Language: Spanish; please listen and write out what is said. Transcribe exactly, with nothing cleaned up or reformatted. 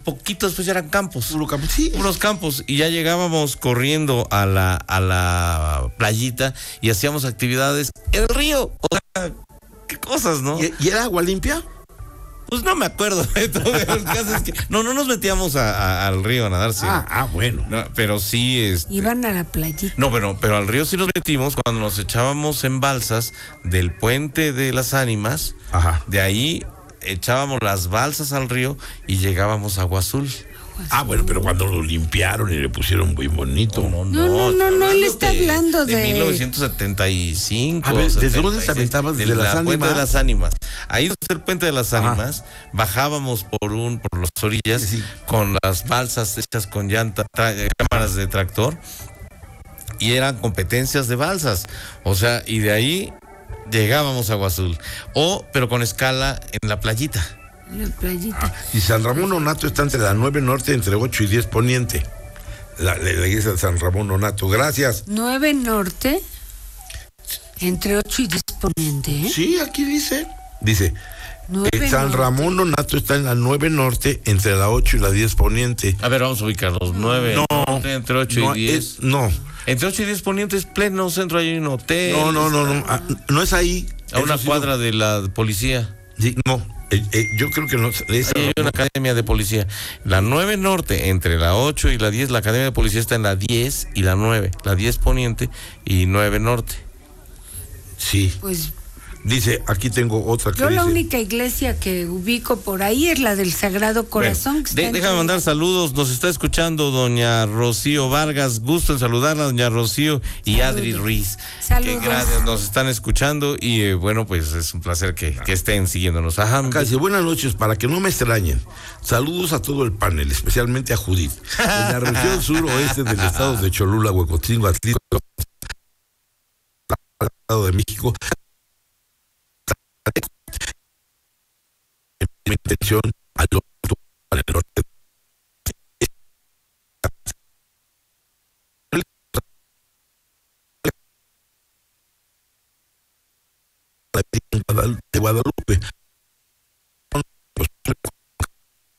poquito después ya eran campos. Puro campo, sí. Unos campos. Y ya llegábamos corriendo a la, a la playita y hacíamos actividades en el río. O sea, qué cosas, ¿no? ¿Y, y era agua limpia? Pues no me acuerdo de todo. El caso es que no, no nos metíamos a, a, al río a nadar, sí. Ah, ah, bueno. No, pero sí, este... Iban a la playita. No, pero, pero al río sí nos metimos cuando nos echábamos en balsas del puente de las Ánimas. Ajá. De ahí echábamos las balsas al río y llegábamos a Agua Azul. Ah, bueno, pero cuando lo limpiaron y le pusieron muy bonito. No, no, no, no, él está hablando de... De mil novecientos setenta y cinco. A ver, ¿desde setenta y dónde seis, te aventabas? de ¿Desde la las Puente Ánimas? de las Ánimas. Ahí desde el Puente de las Ajá. Ánimas, bajábamos por un por las orillas, Sí. con las balsas hechas con llanta, tra- eh, cámaras de tractor, y eran competencias de balsas. O sea, y de ahí llegábamos a Agua Azul. O, pero con escala en la playita. En la playita. Y San Ramón Nonato está entre la nueve norte, entre ocho y diez poniente. La, la, la iglesia de San Ramón Nonato. Gracias. nueve norte, entre ocho y diez poniente, ¿eh? Sí, aquí dice. Dice, nueve eh, San norte. Ramón Nonato está en la nueve norte, entre la ocho y la diez poniente. A ver, vamos a ubicarnos. nueve, No, entre ocho no, y diez. es- no, Entre ocho y diez ponientes, pleno centro, hay un hotel. no, no, no, no, ah, no es ahí. A una Eso sí, cuadra no. de la policía. Sí, no, eh, eh, yo creo que no. Es, Ahí hay una academia de policía. La nueve norte, entre la ocho y la diez, la academia de policía está en la diez y la nueve. La diez poniente y nueve norte. sí, Pues dice, aquí tengo otra que yo la dice. única iglesia que ubico por ahí es la del Sagrado Corazón. Bueno, que de- está déjame entre- mandar saludos. Nos está escuchando doña Rocío Vargas. Gusto en saludarla, doña Rocío y Saludos. Adri Ruiz. Saludos. Que gracias, nos están escuchando y eh, bueno, pues es un placer que, que estén siguiéndonos. Ajá. Acá dice, buenas noches, para que no me extrañen. Saludos a todo el panel, especialmente a Judith. En la región suroeste del estado de Cholula, Huecotingo, Atlixco, Estado de México. Mi intención al norte, al norte. De Guadalupe.